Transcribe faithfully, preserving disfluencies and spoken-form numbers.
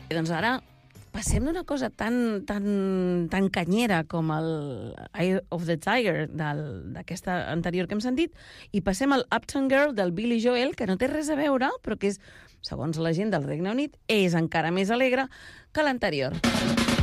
Doncs ara passem d'una cosa tan, tan, tan canyera com el Eye of the Tiger d'aquesta anterior que hem sentit i passem al Uptown Girl del Billy Joel, que no té res a veure, però que és, segons la gent del Regne Unit, és encara més alegre que l'anterior.